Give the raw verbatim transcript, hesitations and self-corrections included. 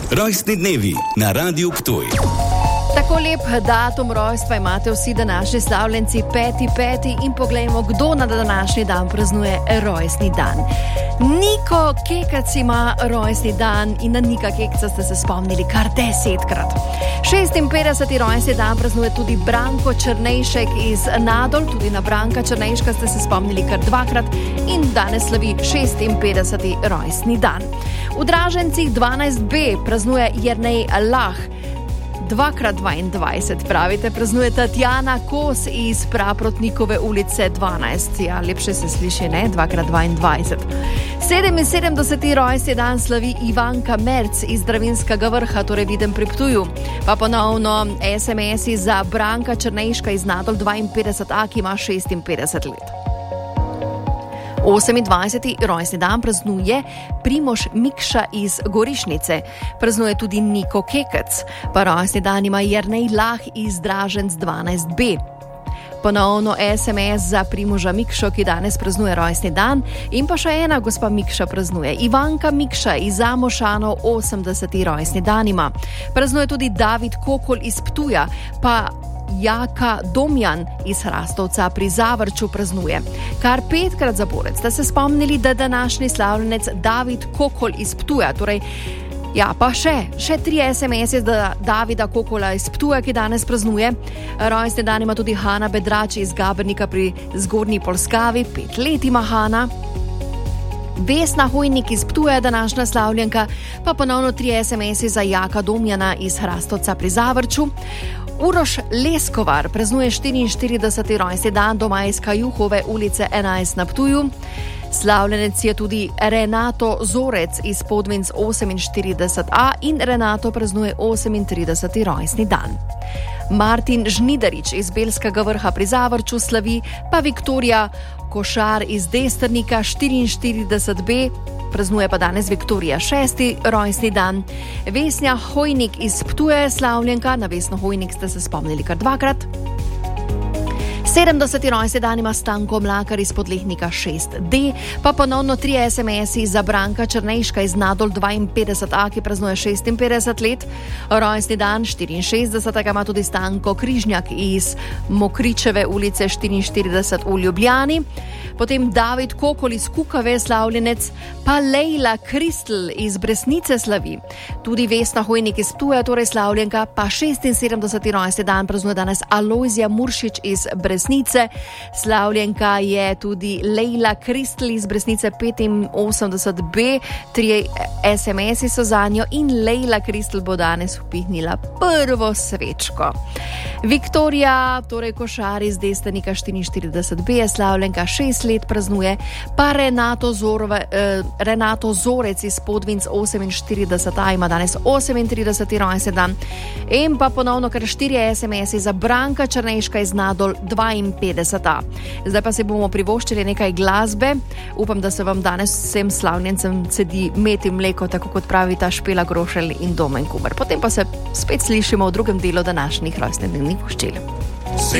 Rojstni dnevi na Radiu Ptuj. Tako lep datum rojstva imate vsi današnji slavljenci peti peti in poglejmo, kdo na današnji dan praznuje rojstni dan. Niko Kekec ima rojstni dan in na Nika Kekca ste se spomnili kar desetkrat. šestinpetdeseti rojstni dan praznuje tudi Branko Črnejšek iz Nadol, tudi na Branka Črnejška ste se spomnili kar dvakrat in danes slavi šestinpetdeseti rojstni dan. V Dražencih dvanajst B praznuje Jernej Lah. Dvakrat dvaindvajset, pravite, praznuje Tatjana Kos iz Praprotnikove ulice dvanajst. Ja, lepše se sliši, ne? Dvakrat dvaindvajset. sedeminsedemdeseti rojstni dan slavi Ivanka Merc iz Dravinskega Vrha, torej Videm pri Ptuju. Pa ponovno es em esi za Branka Črnejška iz Nadol dvainpetdeset A, ki ima šestinpetdeset let. osemindvajseti rojstni dan praznuje Primož Mikša iz Gorišnice. Praznuje tudi Niko Kekec. Pa rojstni dan ima Jernej Lah iz Draženc dvanajst B. Ponovno es em es za Primoža Mikšo, ki danes praznuje rojstni dan. In pa še ena gospa Mikša praznuje. Ivanka Mikša iz Zamošanov osemdeseti rojstni dan ima. Praznuje tudi David Kokol iz Ptuja. Pa Jaka Domjan iz Hrastovca pri Zavrču praznuje. Kar petkrat zapored ste se spomnili, da današnji slavljenec David Kokol iz Ptuja, torej ja, pa še, še tri es em esi za Davida Kokola iz Ptuja, ki danes praznuje. Rojstni dan ima tudi Hana Bedrač iz Gabernika pri Zgornji Polskavi, pet let ima Hana. Vesna Hojnik iz Ptuja je današnja slavljenka, pa ponovno tri es em esi za Jaka Domjana iz Hrastovca pri Zavrču. Uroš Leskovar praznuje štiriinštirideseti rojstni dan doma iz Kajuhove ulice enajst na Ptuju. Slavljenec je tudi Renato Zorec iz Podvinc oseminštirideset A in Renato praznuje osemintrideseti rojstni dan. Martin Žnidarič iz Belskega Vrha pri Zavrču slavi, pa Viktorija Košar iz Destrnika štiriinštirideset B. Praznuje pa danes Viktorija šesti rojstni dan. Vesna Hojnik iz Ptuja je slavljenka, na Vesno Hojnik ste se spomnili kar dvakrat. sedemdeseti rojstni dan ima Stanko Mlakar iz Podlehnika šest D, pa ponovno tri es em esi za Branka Črnejška iz Nadol dvainpetdeset A, ki praznuje šestinpetdeset let. Rojstni dan štiriinšestdesetega ima tudi Stanko Križnjak iz Mokričeve ulice štiriinštirideset v Ljubljani. Potem David Kokol iz Kukave slavljenec, pa Lejla Kristl iz Bresnice slavi. Tudi Vesna Hojnik iz Ptuja, torej slavljenka, pa šestinsedemdeseti rojstni dan praznuje danes Alojzija Muršič iz Bresnice. Slavljenka je tudi Lejla Kristl iz Bresnice petinosemdeset B, tri es em esi so za njo in Lejla Kristl bo danes upihnila prvo svečko. Viktorija, torej Košar iz Destrnika štiriinštirideset B je slavljenka, šest let praznuje, pa Renato, Zorove, eh, Renato Zorec iz Podvinc oseminštirideset A ima danes osemintrideseti rojstni dan. In pa ponovno kar štiri es em esi za Branka Črnejška iz Nadol dvainpetdeset A. Zdaj pa se bomo privoščili nekaj glasbe. Upam, da se vam danes vsem slavljencem cedi med in mleko, tako kot pravita Špela Grošelj in Domen Kumer. Potem pa se spet slišimo v drugem delu današnjih rojstnih dnevnih voščil.